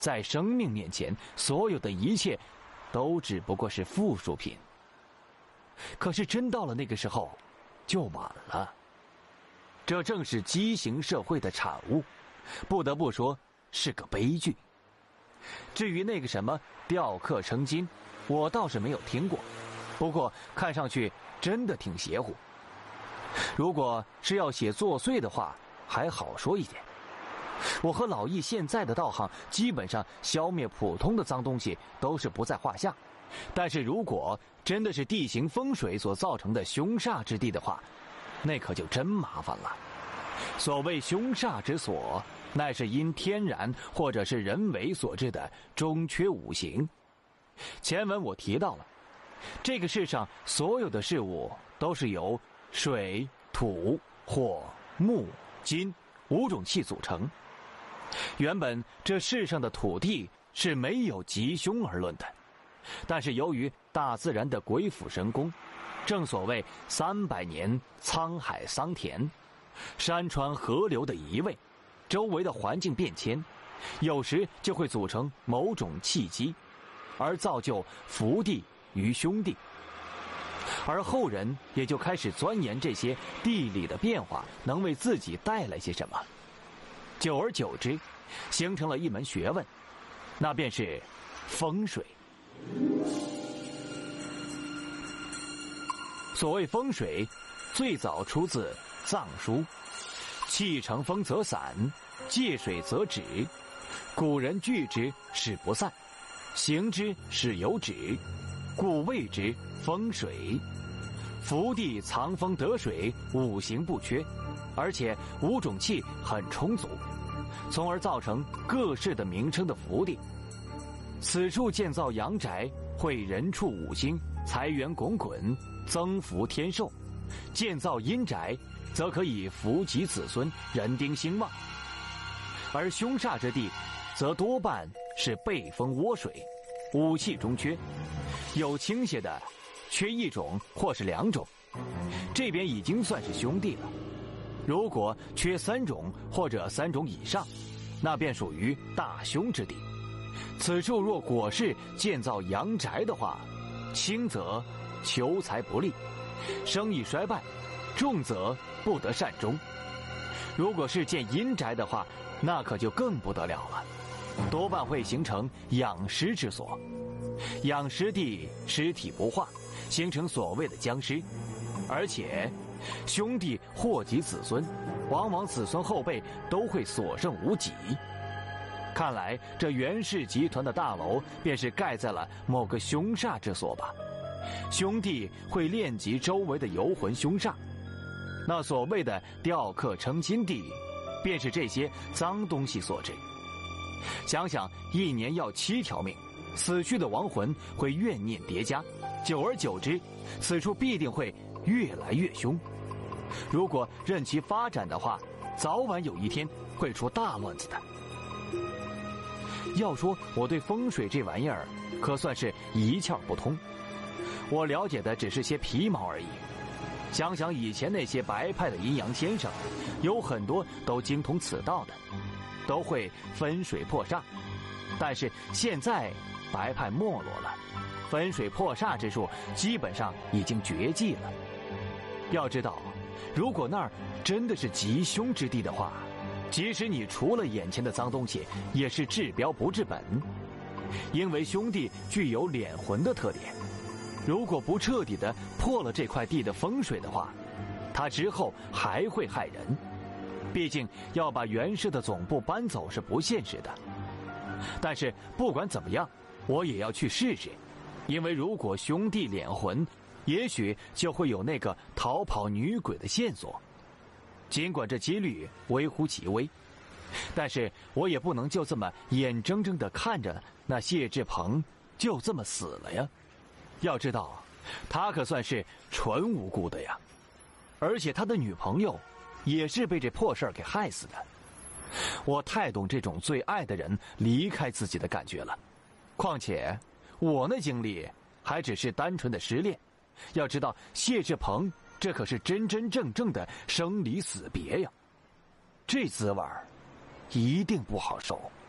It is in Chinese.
在生命面前，所有的一切都只不过是附属品。可是真到了那个时候，就晚了。这正是畸形社会的产物，不得不说是个悲剧。至于那个什么雕刻成金，我倒是没有听过，不过看上去真的挺邪乎。如果是要写作祟的话，还好说一点。我和老易现在的道行，基本上消灭普通的脏东西都是不在话下。但是如果真的是地形风水所造成的凶煞之地的话，那可就真麻烦了。所谓凶煞之所，乃是因天然或者是人为所致的中缺五行。前文我提到了，这个世上所有的事物都是由水、土、火、木、金5种气组成。原本这世上的土地是没有吉凶而论的，但是由于大自然的鬼斧神工，正所谓300年沧海桑田，山川河流的移位，周围的环境变迁，有时就会组成某种气机，而造就福地与凶地。而后人也就开始钻研这些地理的变化能为自己带来些什么，久而久之形成了一门学问，那便是风水。所谓风水，最早出自藏书，气成风则散，借水则止，古人聚之使不散，行之使有止，故谓之风水。福地藏风得水，5行不缺，而且5种气很充足，从而造成各式的名称的福地。此处建造阳宅，会人畜5星，财源滚滚，增福天寿；建造阴宅，则可以福及子孙，人丁兴旺。而凶煞之地，则多半是背风涡水，5气中缺，有倾斜的缺1种或是2种，这边已经算是凶地了。如果缺3种或者3种以上，那便属于大凶之地。此处若果是建造阳宅的话，轻则求财不利，生意衰败，重则不得善终。如果是建阴宅的话，那可就更不得了了，多半会形成养尸之所。养尸地尸体不化，形成所谓的僵尸，而且兄弟祸及子孙，往往子孙后辈都会所剩无几。看来这袁氏集团的大楼便是盖在了某个凶煞之所吧。兄弟会恋及周围的游魂凶煞，那所谓的雕刻成金地，便是这些脏东西所致。想想1年要7条命，死去的亡魂会怨念叠加，久而久之，此处必定会越来越凶。如果任其发展的话，早晚有一天会出大乱子的。要说我对风水这玩意儿可算是一窍不通，我了解的只是些皮毛而已。想想以前那些白派的阴阳先生，有很多都精通此道的，都会分水破煞。但是现在白派没落了，分水破煞之术基本上已经绝迹了。要知道，如果那儿真的是吉凶之地的话，即使你除了眼前的脏东西，也是治标不治本。因为兄弟具有敛魂的特点，如果不彻底的破了这块地的风水的话，他之后还会害人。毕竟要把袁氏的总部搬走是不现实的。但是不管怎么样，我也要去试试，因为如果兄弟敛魂，也许就会有那个逃跑女鬼的线索。尽管这几率微乎其微，但是我也不能就这么眼睁睁地看着那谢志鹏就这么死了呀。要知道，他可算是纯无辜的呀，而且他的女朋友也是被这破事儿给害死的。我太懂这种最爱的人离开自己的感觉了，况且我那经历还只是单纯的失恋，要知道谢志鹏这可是真真正正的生离死别呀，这滋味一定不好受。